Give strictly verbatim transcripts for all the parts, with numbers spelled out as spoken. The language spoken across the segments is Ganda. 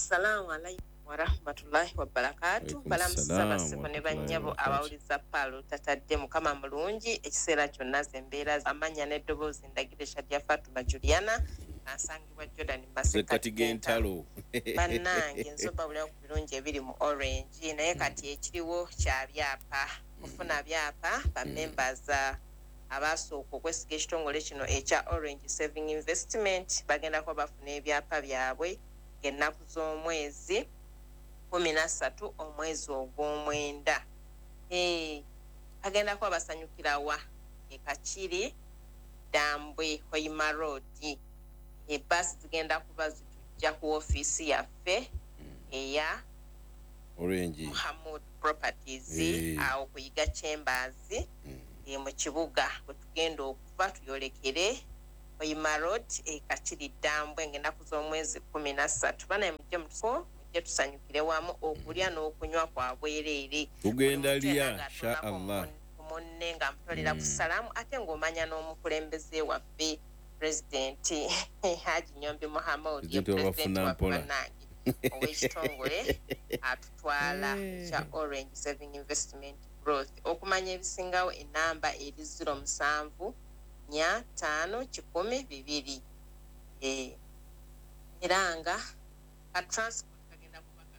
Assalamu alaikum wa rahmatullahi wa barakatuh. Balamusiza baseko ne bannyabo abawuliza palo tatadde mukama mulungi ekiseera kyonna zembeera amanya n'eddoboozi ndagirisha lya Fatuma Juliana asangibwa Jordan Masekati Gentalo bannange nsoba bulawo ku birungi ebiri mu Orange naye kati ekiriwo kya byapa ofuna byapa ba members abasooka okwesiga ekitongole kino ekya Orange Saving Investment bagenda ko bafuna ebyapa byabwe ennaku z'omwezi kumi na ssatu omwezi ogw'omwenda. Eh, agenda kuba basanyukira wa e Kachiri Dambwe Hoima Road. E bus zigenda kuba zitujja ku office yaffe eya Orange Muhammad Properties hey. awo kuyiga Chambers mm. e mu kibuga bwe tugenda okuva tuyolekere Hoima Road e Kachiri Dambwe ng'ennaku z'omwezi kumi na ssatu. Bana mujje mutuso mujje tusanyukire wamu okulya n'okunywa kwa bwereere. Tugenda lya sha Allah. Munne nga mutolera ku salaamu ate ng'omanya n'omukulembeze waffe President Haji Nyombi Muhammad ye President wa bannange ow'ekitongole atutwala kya Orange Saving Investment Growth. Okumanya ebisingawo enamba eri zero musanvu nya tano kikumi bibiri. Eh, eranga ka transport kagenda kubaka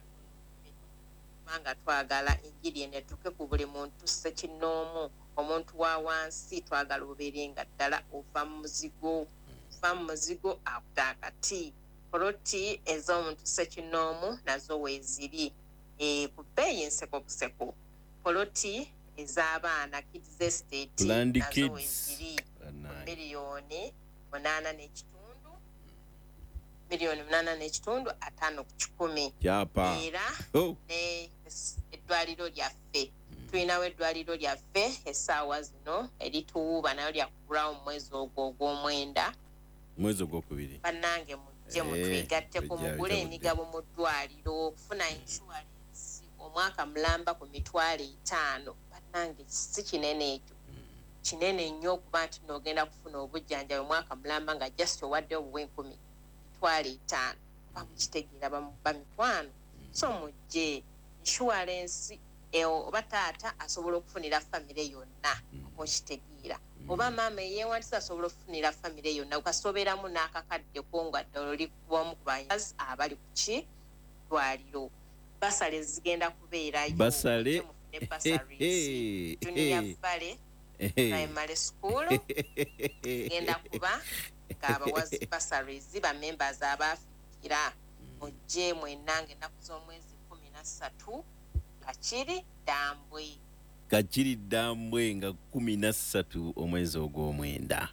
manga twagala injiri enetuke ku buli muntu ssekinnoomu omuntu wa wansi twagala obeerenga ddala ova mu muzigo ova mu muzigo akutakati poloti ez'omuntu ssekinnoomu nazo weeziri e, ku bbeeyi enseko buseko poloti ez'abaana kids estate nazo weeziri miliyoni munaana n'ekitundu miliyoni munaana n'ekitundu ataano ku kikumi era oh. ne eddwaliro lyaffe mm. tulinawo eddwaliro lyaffe essaawa zino erituwuuba nayo lyakugulawo mu mwezi ogwo ogw'omwenda mwezi ogwokubiri bannange mujje mutwegatteko mugule emigabo mu ddwaliro okufuna insurance omwaka mulamba ku mitwalo etaano bannange si kinene ekyo kinene nnyo okuba nti n'ogenda kufuna obujjanjabi omwaka mulamba nga just owadde obubwenkumi mitwalo etaano bakukitegeera bamikwano so mujje insurance oba taata asobola okufunira famire yonna okitegeera oba maama eyeewantisa asobola okufunira famire yonna ukasooberamu n'akakadde ko nga ddala oli kubamu ku bayazi abali ku ki ddwaliro basale zigenda kubeerayo basale mufune basaries junior vale primary school genda kuba ng'abawazi basaries ba members abaafikira mujje mwenange ennaku z'omwezi kumi na ssatu Kachiri Dambwe Kachiri Dambwe nga kumi na ssatu omwezi ogw'omwenda.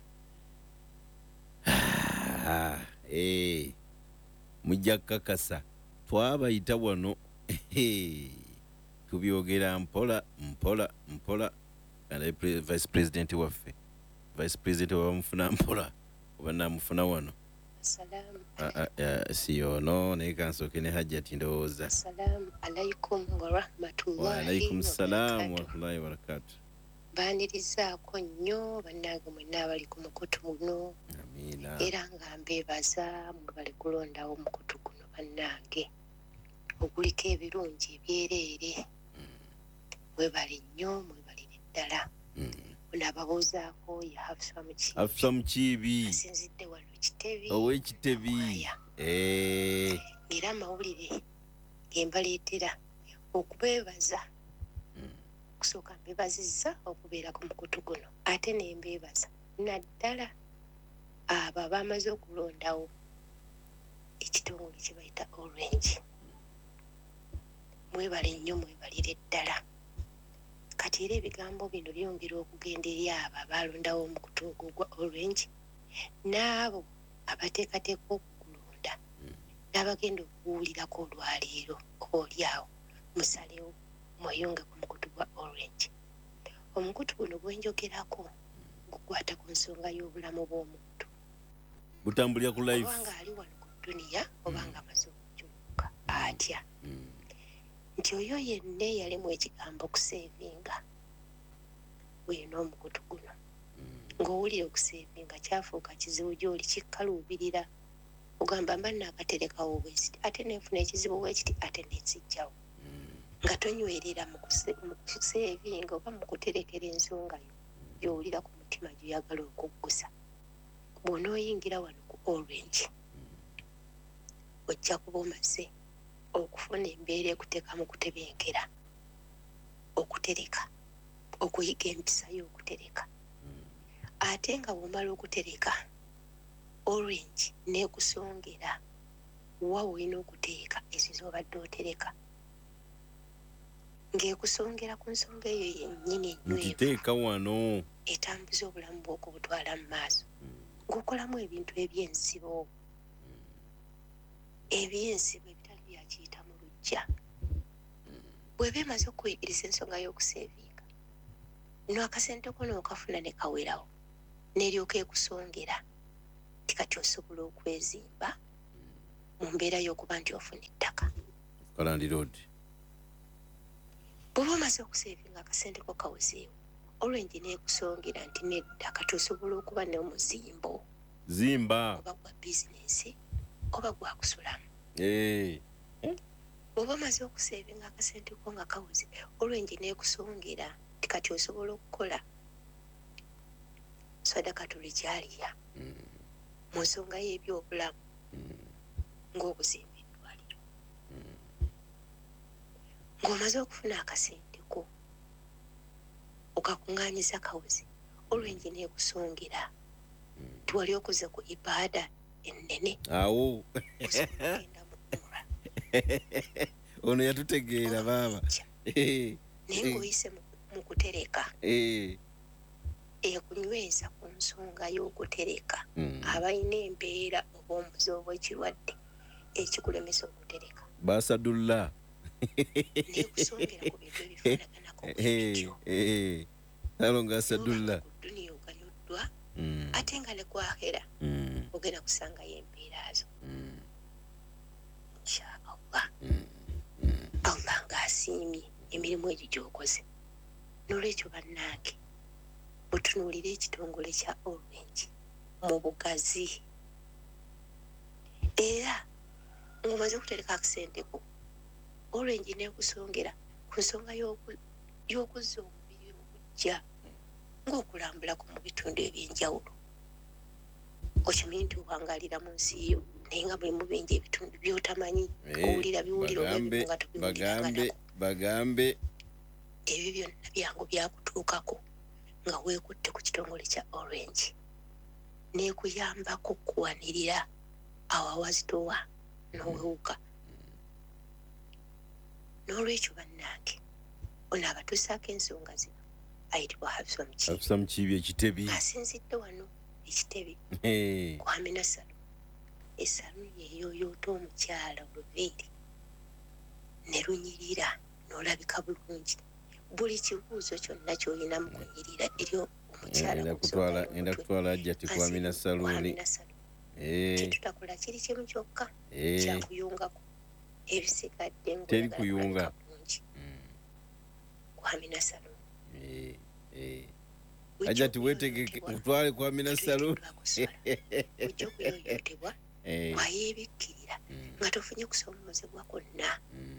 Eh, mujja kakasa twabayita wano tubyogera mpola mpola mpola and vice president waffe vice president wabamufuna mpola oba namufuna wano. Assalamu alaikum. Siyono naye kansooke ne Hajjati ndowooza. Assalamu alaikum wa rahmatullahi wa alaikum salaam wa rahmatullahi wa barakatuh. Baanirizaako nnyo bannange mwenna abali ku mukutu guno. Amiina. Era nga mbeebaza mwe bali kulondawo omukutu guno bannange. Oguliko ebirungi ebyereere. Mwe bali nnyo mwe bali ddala. Unababuuzaako ya Hafsa Mukiibi. Hafsa Mukiibi. Asinzidde wano Kitebi. Ow'Ekitebi. Eh. Era amawulire ge mbaleetera okubeebaza. Kusooka mbeebazizza okubeera ku mukutu guno. Ate ne mbeebaza naddala abo abamaze okulondawo ekitongole kye bayita Orange. Mwebale nnyo mwebalire ddala. Kati era ebigambo bino byongera okugenda eri abo abalondawo omukutu ogwo gwa Orange n'abo abateekateeka okukulonda n'abagenda okuwulirako olwaleero oba oliawo musalewo mweyunge ku mukutu gwa Orange. Omukutu guno gwenjogerako gukwata ku nsonga y'obulamu bw'omuntu butambulira ku life obanga ali wano ku duniya obanga amaze okukyuka atya nti oyo yenna eyalimu ekigambo okuseevinga weno omukutu guno ng'owulira okuseevinga kyafuuka kizibu gy'oli kikkaluubirira ogamba mba naakaterekawo bwekiti ate nefuna ekizibu bwekiti ate nensijjawo nga tonywerera mu kuseevinga oba mu kuterekera ensonga yo gy'owulira ku mutima gy'oyagala okuggusa. Bw'onooyingira wano ku Orange ojja kuba omaze okufuna embeera ekuteeka mu kutebenkera, okutereka, okuyiga empisa y'okutereka. Ate nga bw'omala okutereka Orange neekusongera wa olina okuteeka ezo z'obadde otereka, ng'ekusongera ku nsonga eyo yennyini nkiteeka wano etambuza obulamu bw'okubutwala mu maaso ng'okolamu ebintu eby'ensibo eby'ensibo ebitali byakiyita mu lujja. Bw'eba emaze okuyigiriza ensonga y'okuseevinga no akasente ko n'okafuna ne kawerawo n'eryoka ekusongera ti kati osobola okwezimba mu mbeera y'okuba nti ofuna ettaka. Kalandiroodi bw'oba omaze okuseevinga akasente ko kawezeewo Orange neekusongera nti nedda kati osobola okuba n'omuzimbo zimba oba gwa bizinensi oba gwa kusulamu. Hey. Bw'oba omaze okuseevinga akasente ko nga kawuze Orange neekusongera nti kati osobola okukola sadaka tulikyaliya mu nsonga y'ebyobulamu ng'okuzimba eddwaliro. Ng'omaze okufuna akasente ko okakuŋŋaanyiza kawuzi Orange neekusongera nti wali okoze ku ibaada ennene awo okugenda mu umra ono yatutegeera baaba naye ng'oyise mu kutereka ekunyweza ku nsonga y'okutereka abalina embeera oba omuze obw'ekirwadde ekikulemesa okutereka Basadulla neekusongera ku bintu ebifaanaganako bwebityo alonga Sadulla duniya oganyuddwa ate nga ne kwakera ogenda kusangayo embeera zo inshaallah Allah ng'asiimye emirimu egyo gy'okoze. N'olwekyo bannange mutunuulire ekitongole kya Orange mu bugazi era ng'omaze okutereka akasente ko Orange neekusongera ku nsonga y'okuzza omubiri obujja ng'okulambulako mu bitundu eby'enjawulo. Okimanyi nti owangalira mu nsi yo naye nga mulimu bingi ebitundu by'otamanyi owulira biwuliro nga bagambe bagambe ebyo byonna byangu byakutuukako nga weekutte ku kitongole kya Orange neekuyambako okuwanirira awawazitowa n'owewuka. N'olwekyo bannange ono abatuusaako ensonga zino ayitibwa Hafsa Mukiibi. Hafsa Mukiibi ekitebi asinzidde wano ekitebi ku Amina Salon. Esaluni yeeyooyoota omukyala oluviiri ne lunyirira n'olabika bulungi. Buli kibuuzo kyonna ky'olina mu kunyirira eri omukyala enda kutwala ajjati ku Amina Saluni. Kyetutakola kiri kimu kyokka kyakuyungako ebisigadde teri kuyunga ku Amina Salon. Ajjati weetegeke utwale ku Amina Salon ojja okuyooyootebwa wayeebikkirira nga tofunye kusoomozebwa kwonna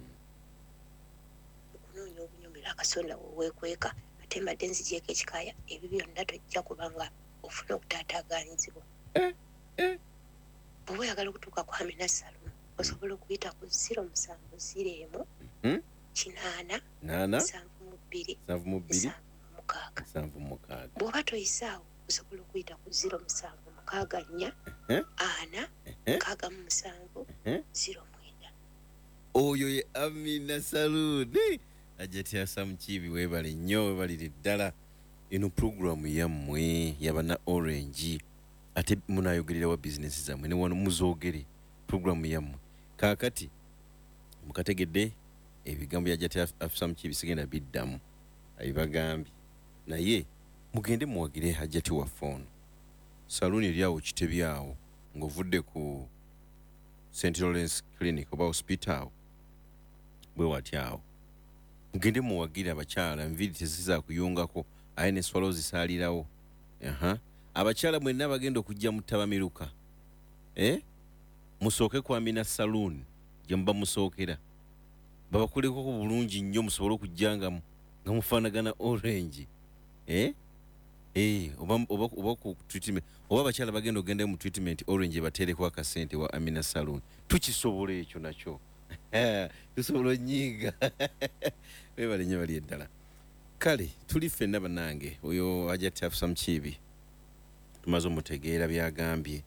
okunoonya obunyumira akasonda weweekweka ate mbadde nzigyeko ekikaaya ebyo byonna tojja kubanga ofuna okutaataaganyizibwa. Bw'oba oyagala okutuuka ku Amina Salon osobola okuyita ku ziro musanvu ziro emu kinaana nsanvu mu bbiri nsanvu mu mukaaga. Bw'oba toyisaawo osobola okuyita ku ziro musanvu mukaaga nnya ana nkaaga mu musanvu ziro mwenda. Oyo ye Amina Salon. Ajjati Hafsa Mukiibi weebale nnyo weebalire ddala. Eno puroguramu yammwe yabana Orange ate munaayogerera wa bizinesi zammwe ne wano muzoogere puroguramu yammwe. Kaakati mukategedde ebigambo bya Ajjati Hafsa Mukiibi sigenda biddamu abibagambye naye mugende muwagire Ajjati waffe ono. Saluni eri awo kitebi awo ng'ovudde ku Saint Lawrence Clinic oba hospital bwe wati awo mugende muwagire abakyala enviiri tezizakuyungako aye ne swalo zisaalirawo. Aha abakyala mwenna bagenda okujja mu ttabamiruka eh musooke ku Amina Saloon gye muba musookera babakuleko ku bulungi nnyo musobole okujjanga nga mufaanagana orange eh eh oba oba oba ku treatment oba abakyala bagenda ogenda mu treatment orange baterekwa akasente wa Amina Saloon tukisobola ekyo nakyo tusobola nnyiga webale nnyo bali eddala kale tuli ffenna bannange oyo Hajjati Afsa Mukiibi tumaze omutegeera byagambye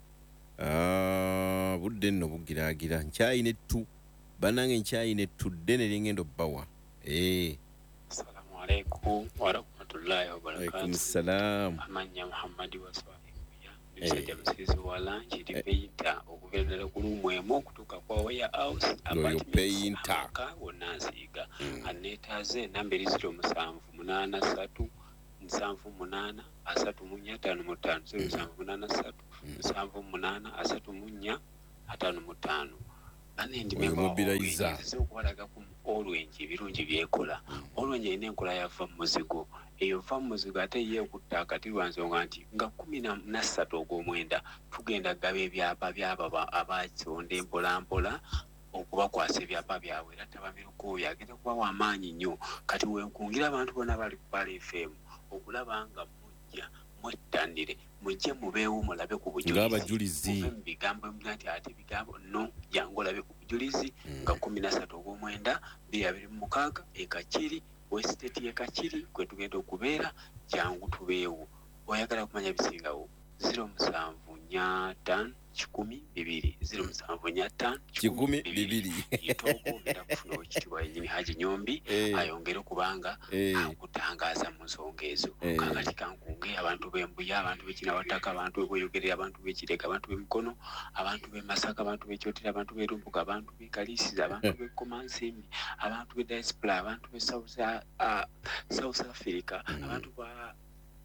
ah budde nno bugiraagira nkyayina ettu bannange nkyayina ettu ddene lyengenda obbawa eh assalamu alaikum wa rahmatullahi wa barakatuh. Alaikum salam. Amanya Muhammad wa Swahili. Nisajja msizi wala nchidi peyinta okugendera ku lumwemo okutuuka kwa Waya House Loyo peyinta ka wonansiga anetaze namberi ziro musanvu munana satu nsanvu munana asatu munya tano mutano zero nsanvu munana satu nsanvu munana asatu munya atano mutano ane ndi mobilizer okuwalaga ku olwenji birungi byekola olwenji ine enkola yava muzigo eyo va muzigo ate ye kutaka tilwanzonga nti nga kumi na ssatu ogw'omwenda tugenda gaba ebyapa byaba abakionde mpola mpola okubakwasa ebyapa byabwe era tabamiruko yagenda kuba wamaanyi nnyo kati wenkungira abantu bonna bali ku Pale F M okulaba nga mujja mwettandire mujje mubeewo mulabe ku bujulizi ng'abajulizi bigambo nti ate bigambo no jangu olabe ku bujulizi nga kumi na ssatu ogw'omwenda bbiri abiri mu mukaaga e Kakiri Westate ye Kakiri kwe tugenda okubeera jangu tubeewo oyagala kumanya bisingawo ziro musanvu nya ttaano kikumi bibiri ziro musanvu nya ttaano kikumi bibiri itoko bera kufuna ekitibwa yennyini Haji Nyombi ayongere kubanga akutangaza mu nsonga ezo kakati kankunge abantu b'embuya abantu b'Kinawataka abantu b'Oyogerera abantu b'Ekireka abantu b'Emikono abantu b'e Masaka abantu b'Ekyotera abantu b'e Lumbuga abantu b'e Kalisiza abantu b'e Komansimbi abantu b'e Diaspora abantu b'e South uh, South Africa abantu ba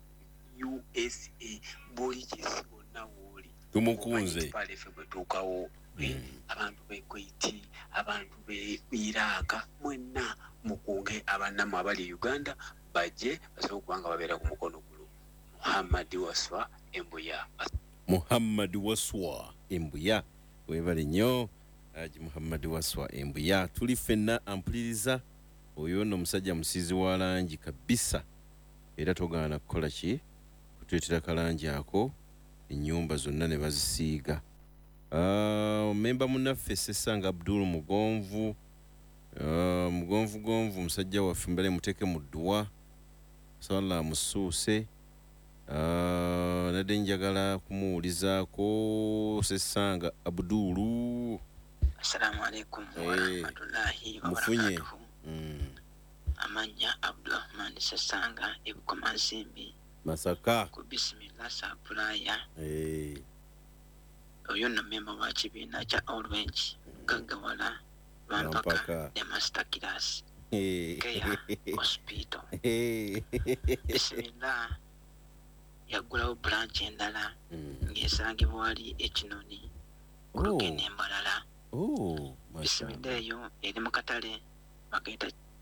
U S A buli kisibo na woli tumukunze Pale F M tukawo abantu b'e Kuwait abantu b'e Iraq mwenna mukunge abanamu abali Uganda baje basobola kubanga babeera ku mukono gulo Muhammad Waswa Embuya Muhammad Waswa Embuya webale nnyo Haji Muhammad Waswa Embuya tuli ffenna ampuliriza oyo nno musajja musizi wa langi kabisa era togaana kukola ki kutuletera kalangi ako ennyumba zonna ne bazisiiga uh, memba munaffe Sesanga Abdul Mugonvu uh, Mugonvu Gonvu musajja waffe mbale muteke mu dduwa sala musuuse uh, nadde njagala kumuwulizaako Sesanga Abdulu. Assalamu alaikum wa rahmatullahi wa barakatuhu. mm. Amanya Abdulrahman Sesanga ebukoma nsimbi Masaka ku bismillah sapulaya eh oyo no member wa kibiina kya Orange Gagawala Bampaka the master class eh hospital bismillah yagulawo branch endala ng'esangibwa wali Ekinoni kulugene embalala oh bismillah eyo eri mu katale bakayita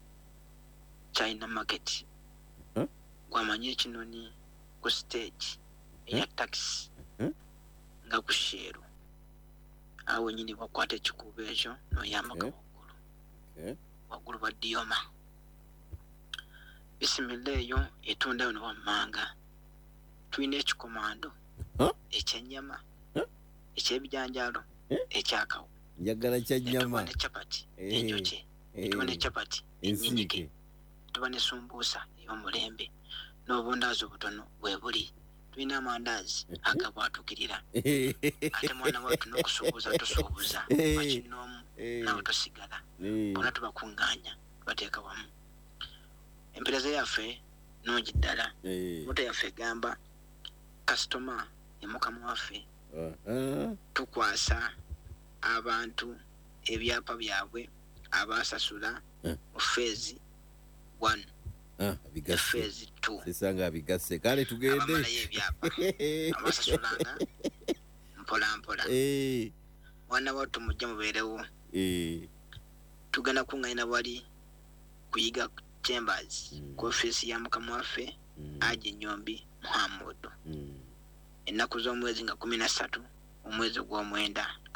China market huh? Gwamanye Ekinoni ku stage ya huh? taxi huh? nga kushero awo nyini wakwate ekikubo ekyo noyamaka waggulu okay. waggulu wa Dioma bismillah eyo etundayo ne wammanga tulina ekikomando huh? ekyenyama huh? ekyebijanjalo huh? ekyakawo njagala kya nyama ne chapati enjoke etubane chapati enyinyike tubane sumbusa y'omulembe n'obundazi obutono bwe buli tulina amandazi agabwatukirira ate mwana watu n'okusuubuza tusuubuza bakinoomu nawe tosigala bona tubakunganya tubateeka wamu empeereza yaffe nungi ddala moto yaffe egamba kasitoma ye mukama waffe tukwasa abantu ebyapa byabwe abasasula mu feezi one ah bigase feezi two Sesanga bigase kale tugende abamala ebyapa abasasulanga mpola mpola eh mwana watu mujja mubeerewo eh tugenda kunganya wali kuyiga chambers mm. ku office ya mukama waffe mm. Haji Nyombi Muhammad mm. ennaku z'omwezi nga kumi na ssatu omwezi gw'omwenda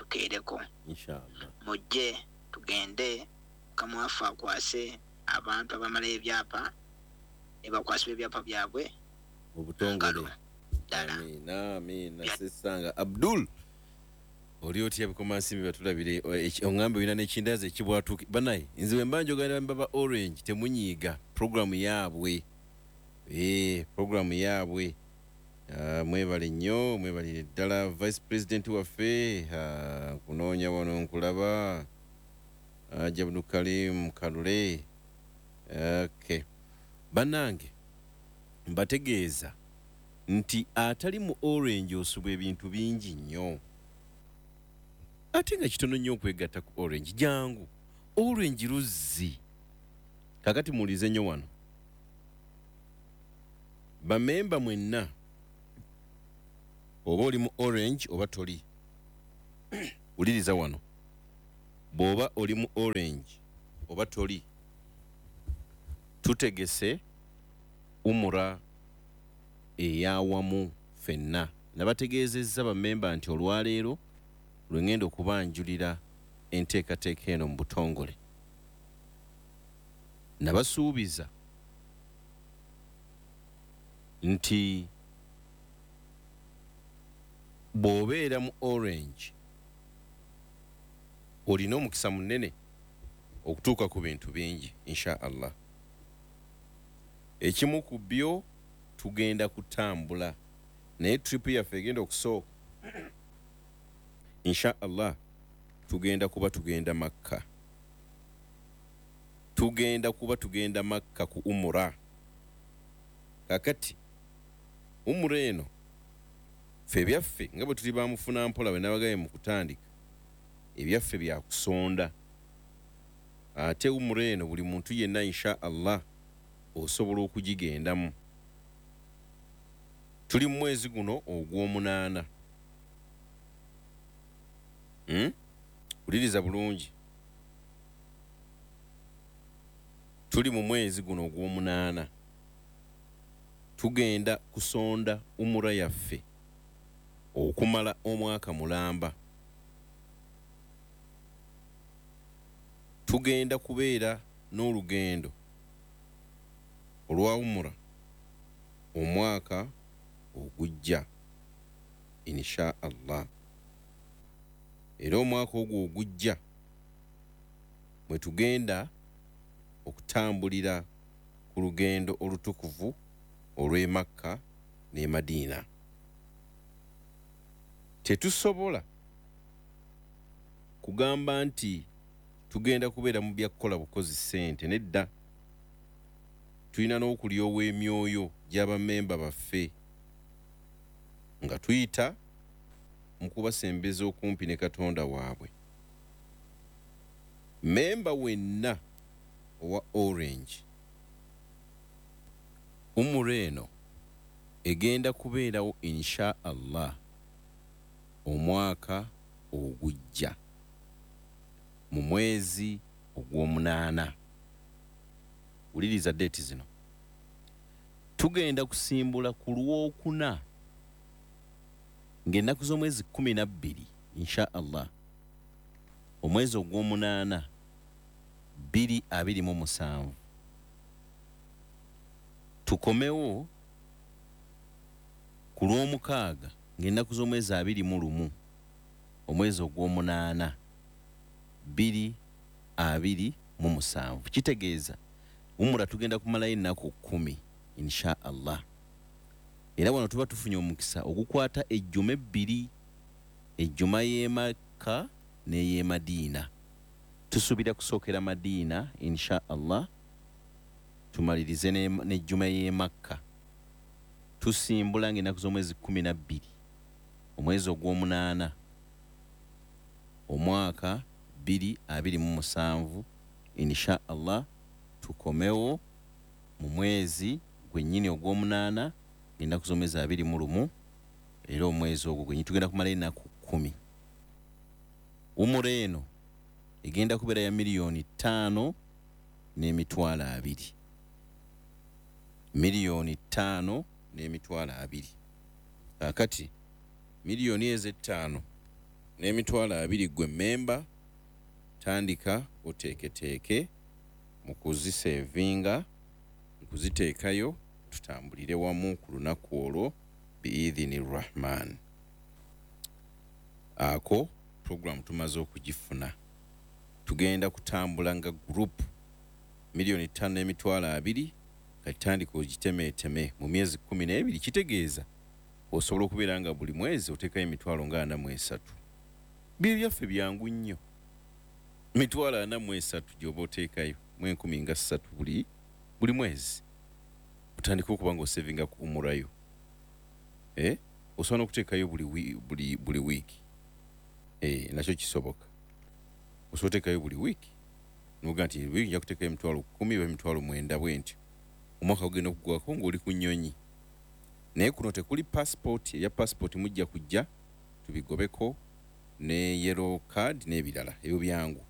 mukeereko inshallah mujje tugende kamwafa akwase abantu abamala ebyapa ne bakwasa ebyapa byabwe obutongole amina amina sesanga Abdul oli otya bikomansimbi batulabire ongambe wina n'ekindaze ekibwatuki banaye nze bwe mbanjo ganda mbaba Orange temunyiiga programu yaabwe eh programu yaabwe uh, mwebale nnyo mwebalire ddala vice president waffe uh, kunoonya wano nkulaba uh, Jabdu Karim Kalule okay banange mbategeeza nti atali mu Orange osubwa ebintu bingi nnyo ate nga kitono nnyo okwegatta ku Orange jangu Orange luzzi kakati mulize nnyo wano bamemba mwenna oba oli mu Orange oba toli uliriza wano bw'oba oli mu Orange oba toli tutegese umura eyawamu fenna nabategeezezza bamemba nti olwaleero lwengenda okubanjulira enteekateeka eno mu butongole nabasuubiza nti bw'obeera mu Orange olina omukisa munene okutuuka ku bintu bingi insha Allah ekimu ku byo tugenda kutambula naye trip yaffe egenda okusooka insha Allah tugenda kuba tugenda Makka tugenda kuba tugenda Makka ku umura kakati umura eno ffe byaffe nga bwe tuli bamufuna mpola we nabagaye mu kutandika ebyaffe bya kusonda ate umura eno buli muntu yenna insha Allah osobola okugigendamu tuli mu mwezi guno ogw'omunaana hmm? uliriza bulungi tuli mu mwezi guno ogw'omunaana tugenda kusonda umura yaffe okumala omwaka mulamba tugenda kubeera n'olugendo olwa umura omwaka ogujja insha Allah era omwaka ogwo ogujja mwe tugenda okutambulira ku lugendo olutukuvu olw'e Makka ne Madina tetusobola kugamba nti tugenda kubeera mu byakukola bukozi ssente nedda tulina n'okulyowa emyoyo gy'abamemba baffe nga tuyita mu kubasembeza okumpi ne Katonda waabwe memba wenna owa Orange umura eno egenda kubeerawo insha Allah omwaka ogujja mu mwezi ogw'omunaana uliriza date zino tugenda kusimbula ku lwokuna ng'ennaku z'omwezi kumi na bbiri insha Allah omwezi ogw'omunaana bbiri abiri mu musanvu tukomewo ku lw'omukaaga ng'ennaku z'omwezi abiri mu lumu omwezi ogw'omunaana bbiri abiri mu musanvu kitegeeza umura tugenda kumalayo ennaku kkumi insha Allah era wano tuba tufunye omukisa ogukwata ejjuma ebbiri ejjuma y'e Makka n'ey'e Madina tusuubira kusookera Madina insha Allah tumalirize n'ejjuma y'e Makka tusimbula ng'ennaku z'omwezi kumi na bbiri omwezi ogw'omunaana omwaka bbiri abiri mu musanvu insha Allah tukomewo mu mwezi gwennyini ogw'omunaana ennaku z'omwezi abiri mu lumu era omwezi ogwo gwennyini tugenda kumala ennaku kkumi umura eno egenda kubeera ya miliyoni ttaano n'emitwalo abiri miliyoni ttaano n'emitwalo abiri kakati miliyoni ezo ettaano n'emitwalo abiri gwe memba tandika oteeketeeke mu kuzisevinga nkuziteekayo tutambulire wamu ku lunaku olwo biidhini rahman. Ako program tumaze okugifuna, tugenda kutambula nga group miliyoni ttaano n'emitwalo abiri katandika ogitemeeteme mu myezi kumi n'ebiri. Kitegeeza osobola okubeera nga buli mwezi oteekayo emitwalo nga ana mu esatu. Bye byaffe byangu nnyo. Mitwalo ana mu esatu gy'oba oteekayo mu enkumi nga ssatu buli buli mwezi otandika okuba nga osevinga ku umurayo. Eh? Osobola okuteekayo buli buli buli wiiki. Eh, nakyo kisoboka. Osobola okuteekayo buli wiiki. Nuga nti wiiki nja kuteekayo emitwalo kumi oba emitwalo mwenda bwentyo. Omwaka ogenda okugwako ng'oli ku nnyonyi. Naye kuno tekuli passport, ya passport mujja kujja tubigobeko ne yellow card n'ebirala ebyo byangu.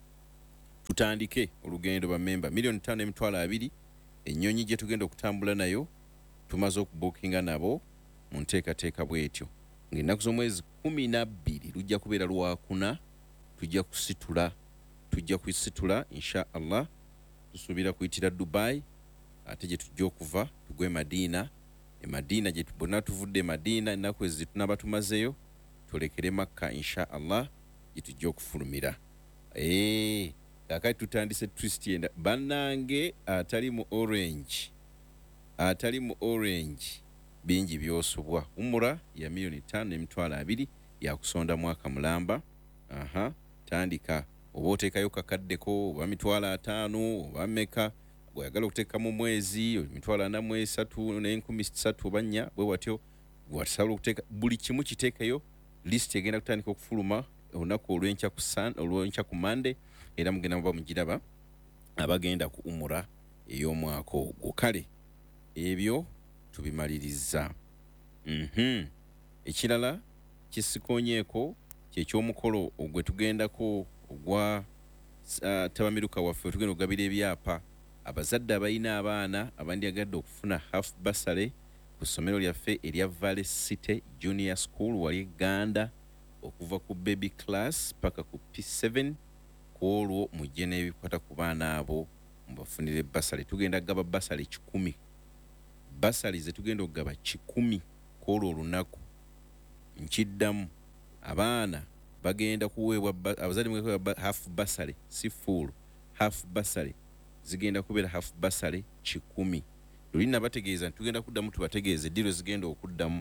Tutandike olugendo ba memba miliyoni ttaano n'emitwalo abiri. Ennyonyi gye tugenda okutambula nayo tumaze okubookinga nabo mu nteekateeka bwetyo. Ng'ennaku z'omwezi kumi na bbiri lujja kubeera lwakuna, tujja kusitula tujja kusitula insha Allah. Tusuubira kuyitira Dubai ate gye tujja okuva tugwe Madina. E Madina gye tubona tuvudde Madina ennaku ezi tunaba tumazeyo tulekere Makka insha Allah gye tujja okufulumira. Eh, kakati tutandise twist yenda bannange atali mu orange atali mu orange bingi byosobwa. Umura ya miliyoni ttaano n'emitwalo abiri ya kusonda mwaka mulamba. Aha, tandika oba oteekayo kakaddeko oba mitwalo ataano oba meka gwayagala okuteeka mu mwezi mitwalo ana mu esatu n'enkumi ssatu oba nnya bwe watyo wasobola okuteeka buli kimu kiteekayo. List egenda kutandika okufuluma olunaku olw'enkya ku Sun olw'enkya ku Monday era mugenda muba mugiraba abagenda ku umura ey'omwaka ogwo. Kale ebyo tubimaliriza. Mhm. Ekirala kisikonyeeko kyekyomukolo ogwe tugendako ogwa uh, tabamiruka waffe tugenda okugabira ebyapa abazadde abalina abaana abandyagadde okufuna half bursary ku ssomero lyaffe erya Valley City Junior School wali Ganda okuva ku baby class paka ku P seven. Kwolwo mujje n'ebikwata ku baana abo mubafunire bursary. Tugenda gaba bursary kikumi. Bursary ze tugenda okugaba kikumi kwolwo olunaku. Nkiddamu abaana bagenda kuweebwa abazadde mweweebwa half bursary si full. Half bursary zigenda kubeera half bursary kikumi. Luli nabategeeza nti tugenda kuddamu tubategeeze diro zigenda okuddamu.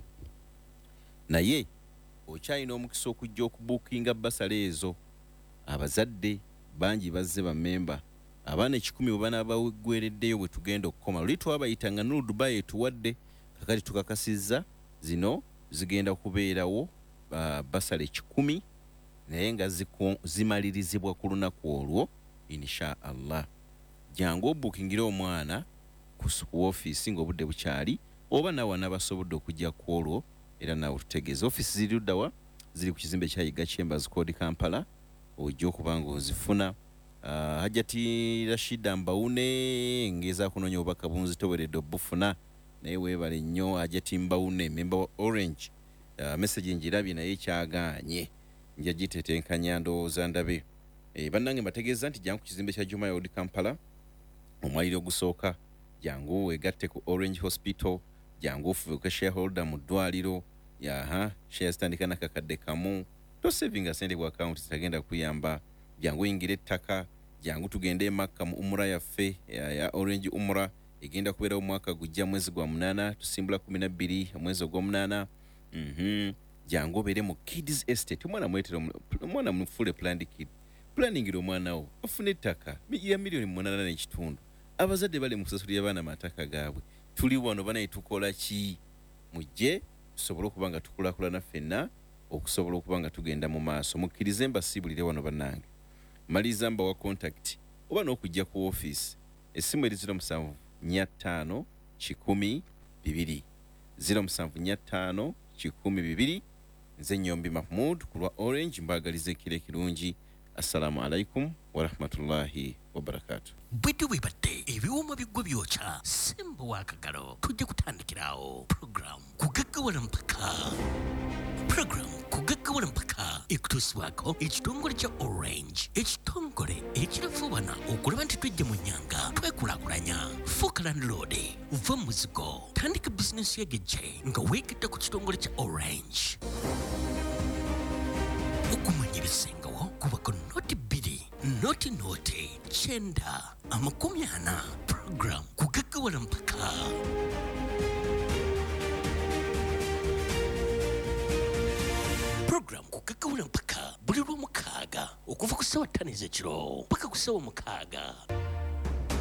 Naye okyalina omukisa okujja okubuukinga bursary ezo. Abazadde bangi bazze ba memba abaana ekikumi bwe banaabagwereddeyo bwe tugenda okukoma. Luli twabayitanga Nuru Dubai etuwadde kakati tukakasizza zino zigenda kubeerawo uh, bursary kikumi naye nga zimalirizibwa ku lunaku olwo insha Allah. Jangu obuukingira omwana ku office ng'obudde bukyali oba nawe anabasobodde okujja ku olwo era nawe tutegeeza. Office ziri luddawa ziri ku kizimbe kya Yiga Chambers Code Kampala. Ojja okuba ng'ozifuna. Uh, Hajati Rashida Mbawune ngeza kunoonya obubaka bunzitoberedde obufuna naye weebale nnyo. Hajati Mbawune member wa Orange uh, message njirabye naye kyagaanye nja gitetenkanya ndowooza ndabe. E, bannange mbategeeza nti jangu ku kizimbe kya Juma Road Kampala omwaliro ogusooka jangu wegatte ku Orange Hospital jangu ofuuke shareholder mu ddwaliro yaha shares tandika nakakadde kamu to saving sente ku account zitagenda kuyamba. Jangu ingire ettaka jangu tugende Makka mu umura yaffe ya, ya Orange umura egenda kubeera omwaka gujja mwezi gwa munana tusimbula kumi na bbiri mwezi ogwa munana. Mhm. Jangu obeere mu Kids Estate omwana mwetero omwana mufule planned kid planning omwana wo ofune ettaka ya miliyoni munana n'ekitundu. Abazadde bali mu kusasulira abaana amataka gaabwe. Tuli wano banaye tukola ki? Mujje tusobole okuba nga tukulakulana ffenna okusobola okuba nga tugenda mu maaso. Mukkirize mbasiibulire wano bannange. Maliza mba wa contact oba n'okujja ku office. Essimu eri zero musanvu nnya ttaano kikumi bibiri zero musanvu nnya ttaano kikumi bibiri. Nze Nnyombi Mahmood ku lwa Orange mbaagaliza ekiro ekirungi assalamu alaikum warahmatullahi wabarakatuh. bwedde webadde ebiwuma biggwa byokya simba wakagalo tujja kutandikirawo programu kugaggawala mpaka programu kugaggawala mpaka ekutuusibwako ekitongole kya orange ekitongole ekirafuubana okulaba nti tujja mu nnyanga twekulaakulanya fuuka landlord va muzigo tandika bizinesi yagejje nga weegedde ku kitongole kya orange okumanya ebisengawo kubako noti bbiri noti noti kyenda amakumi ana program kugaggawala mpaka program kugaggawala mpaka buli lw'omukaaga okuva ku ssaawa ttaano ez'ekiro paka ku ssaawa mukaaga